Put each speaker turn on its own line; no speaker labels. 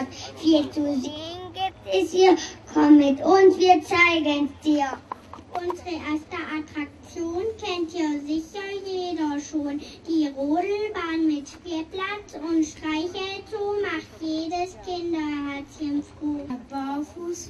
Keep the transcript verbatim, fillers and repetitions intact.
Stadt. Viel zu sehen gibt es hier. Komm mit uns, wir zeigen es dir. Unsere erste Attraktion kennt ja sicher jeder schon. Die Rodelbahn mit Spielplatz und Streichelzoo macht jedes Kinderherzchen froh. Der Barfuß